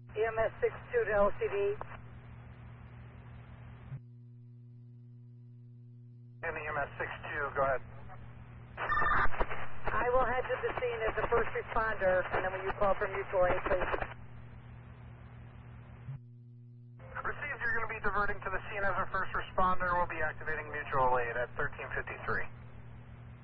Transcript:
EMS 62 to LCD. And EMS 62, go ahead. I will head to the scene as a first responder, and then when you call for mutual aid, please. Received, you're going to be diverting to the scene as a first responder. We'll be activating mutual aid at 1353.